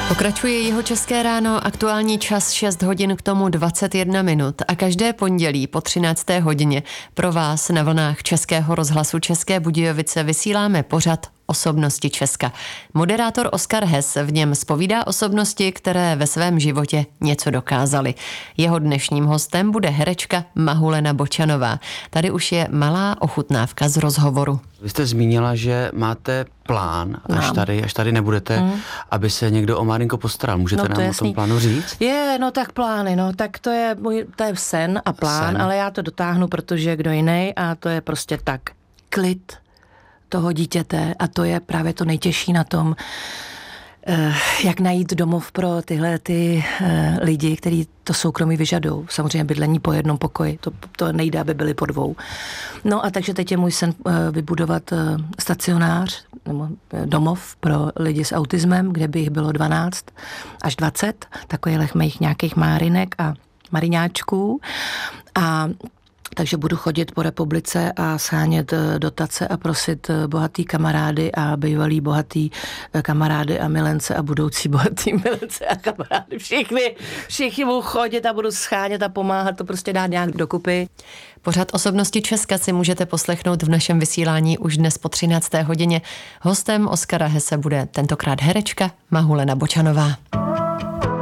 Pokračuje Jihočeské ráno, aktuální čas 6 hodin k tomu 21 minut a každé pondělí po 13. hodině pro vás na vlnách Českého rozhlasu České Budějovice vysíláme pořad Osobnosti Česka. Moderátor Oskar Hess v něm zpovídá osobnosti, které ve svém životě něco dokázaly. Jeho dnešním hostem bude herečka Mahulena Bočanová. Tady už je malá ochutnávka z rozhovoru. Vy jste zmínila, že máte plán, až tady nebudete, aby se někdo o Márinko postaral. Můžete nám o tom plánu říct? Tak plány, tak to je sen a plán, ale já to dotáhnu, protože kdo jiný, a to je prostě tak. Klid toho dítěte, a to je právě to nejtěžší na tom, jak najít domov pro tyhle lidi, kteří to soukromí vyžadují. Samozřejmě bydlení po jednom pokoji, to nejde, aby byli po dvou. No a takže teď je můj sen vybudovat stacionář, nebo domov pro lidi s autismem, kde by jich bylo 12 až 20, takových mých nějakých márinek a mariňáčků. A takže budu chodit po republice a shánět dotace a prosit bohatý kamarády a bývalý bohatý kamarády a milence a budoucí bohatý milence a kamarády. Všichni budu chodit a budu schánět a pomáhat to prostě dát nějak dokupy. Pořad Osobnosti Česka si můžete poslechnout v našem vysílání už dnes po 13. hodině. Hostem Oskara Hesse bude tentokrát herečka Mahulena Bočanová.